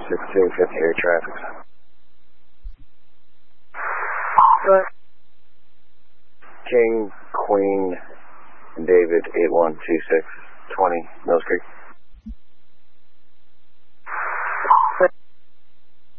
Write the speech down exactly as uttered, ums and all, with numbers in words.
six two, fifty air traffic. Good. King, Queen, and David, eight one two six, twenty, Mills Creek.